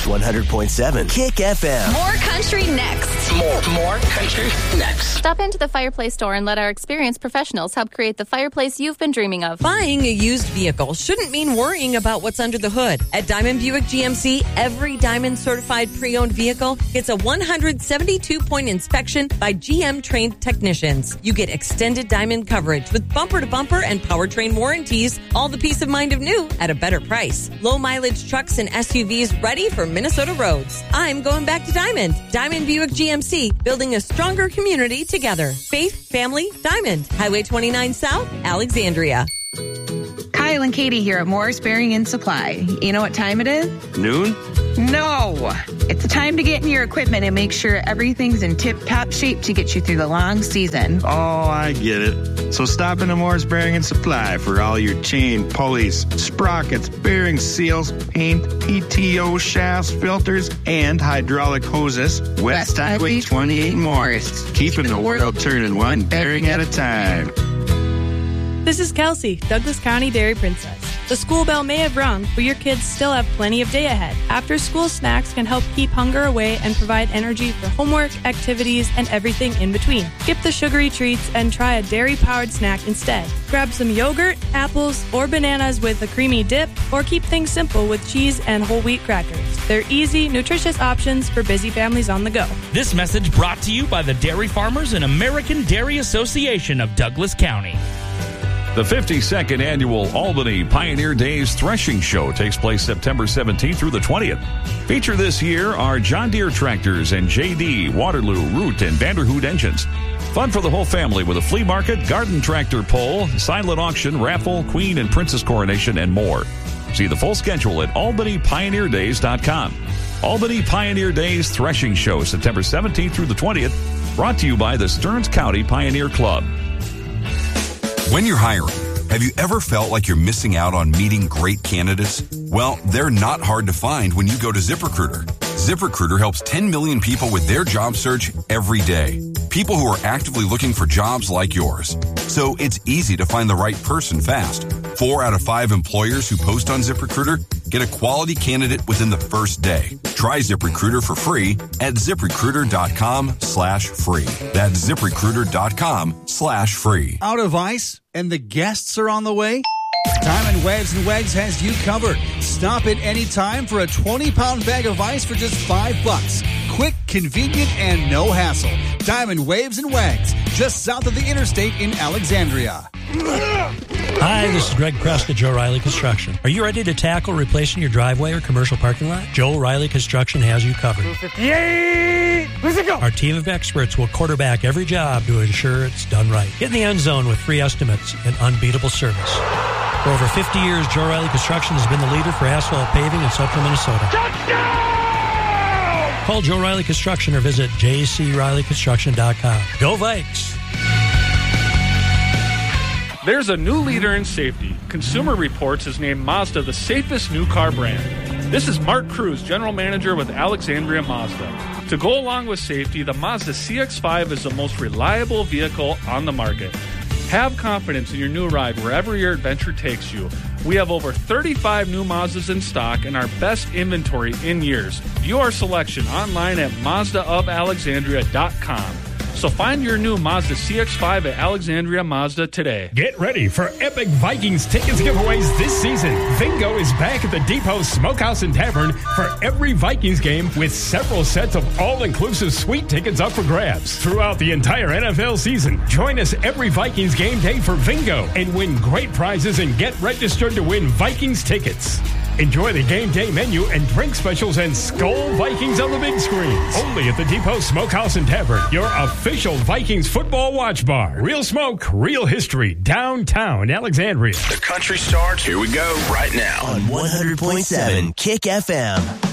100.7 Kick FM. More country next. More country next. Stop into the Fireplace store and let our experienced professionals help create the fireplace you've been dreaming of. Buying a used vehicle shouldn't mean worrying about what's under the hood. At Diamond Buick GMC, every Diamond certified pre-owned vehicle gets a 172-point inspection by GM-trained technicians. You get extended Diamond coverage with bumper-to-bumper and powertrain warranties, all the peace of mind of new at a better price. Low-mileage trucks and SUVs ready for Minnesota roads. I'm going back to Diamond. Diamond Buick GMC, building a stronger community together. Faith, family, Diamond. Highway 29 South, Alexandria. Kyle and Katie here at Morris Bearing and Supply. You know what time it is? Noon? No. It's the time to get in your equipment and make sure everything's in tip-top shape to get you through the long season. Oh, I get it. So stop into Morris Bearing and Supply for all your chain, pulleys, sprockets, bearing seals, paint, PTO shafts, filters, and hydraulic hoses. West Highway 28 Morris. Keeping the world turning one bearing at a time. This is Kelsey, Douglas County Dairy Princess. The school bell may have rung, but your kids still have plenty of day ahead. After-school snacks can help keep hunger away and provide energy for homework, activities, and everything in between. Skip the sugary treats and try a dairy-powered snack instead. Grab some yogurt, apples, or bananas with a creamy dip, or keep things simple with cheese and whole wheat crackers. They're easy, nutritious options for busy families on the go. This message brought to you by the Dairy Farmers and American Dairy Association of Douglas County. The 52nd Annual Albany Pioneer Days Threshing Show takes place September 17th through the 20th. Feature this year are John Deere tractors and JD, Waterloo, Root, and Vanderhoot engines. Fun for the whole family with a flea market, garden tractor pull, silent auction, raffle, Queen and Princess coronation, and more. See the full schedule at albanypioneerdays.com. Albany Pioneer Days Threshing Show, September 17th through the 20th. Brought to you by the Stearns County Pioneer Club. When you're hiring, have you ever felt like you're missing out on meeting great candidates? Well, they're not hard to find when you go to ZipRecruiter. ZipRecruiter helps 10 million people with their job search every day. People who are actively looking for jobs like yours. So it's easy to find the right person fast. 4 out of 5 employers who post on ZipRecruiter get a quality candidate within the first day. Try ZipRecruiter for free at ZipRecruiter.com/free. That's ZipRecruiter.com/free. Out of ice and the guests are on the way? Diamond Waves and Wags has you covered. Stop at any time for a 20-pound bag of ice for just $5. Quick, convenient, and no hassle. Diamond Waves and Wags, just south of the interstate in Alexandria. Hi, this is Greg Crest at Joe Riley Construction. Are you ready to tackle replacing your driveway or commercial parking lot? Joe Riley Construction has you covered. 258! Where's it go? Our team of experts will quarterback every job to ensure it's done right. Get in the end zone with free estimates and unbeatable service. For over 50 years, Joe Riley Construction has been the leader for asphalt paving in central Minnesota. Touchdown! Call Joe Riley Construction or visit jcrileyconstruction.com. Go Vikes! There's a new leader in safety. Consumer Reports has named Mazda the safest new car brand. This is Mark Cruz, General Manager with Alexandria Mazda. To go along with safety, the Mazda CX-5 is the most reliable vehicle on the market. Have confidence in your new ride wherever your adventure takes you. We have over 35 new Mazdas in stock and our best inventory in years. View our selection online at MazdaofAlexandria.com. So find your new Mazda CX-5 at Alexandria Mazda today. Get ready for epic Vikings tickets giveaways this season. Vingo is back at the Depot Smokehouse and Tavern for every Vikings game with several sets of all-inclusive suite tickets up for grabs. Throughout the entire NFL season, join us every Vikings game day for Vingo and win great prizes and get registered to win Vikings tickets. Enjoy the game day menu and drink specials and Skol Vikings on the big screens. Only at the Depot Smokehouse and Tavern, your official Vikings football watch bar. Real smoke, real history, downtown Alexandria. The country starts, here we go, right now. On 100.7 Kick FM.